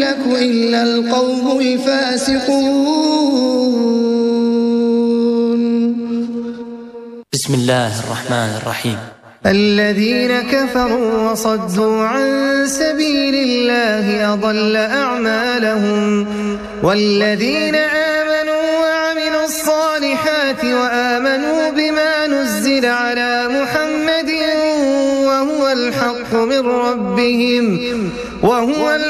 يهلك إلا القوم الفاسقون. بسم الله الرحمن الرحيم. الذين كفروا وصدوا عن سبيل الله أضل أعمالهم والذين آمنوا وعملوا الصالحات وآمنوا بما نزل على محمد وهو الحق من ربهم